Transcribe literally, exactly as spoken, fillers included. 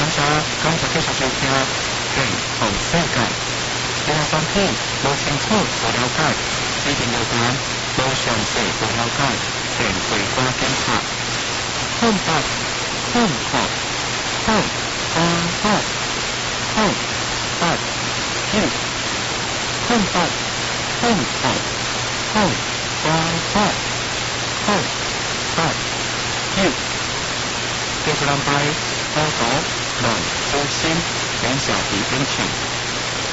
謝感謝繼續收聽健康世界。其他商品無清楚無了解，指定有關無詳細無了解，請回歸檢查。空白空殼空花殼空白要空白空殼空花殼空白要繼續兩倍多多讓中心減少疲倦情。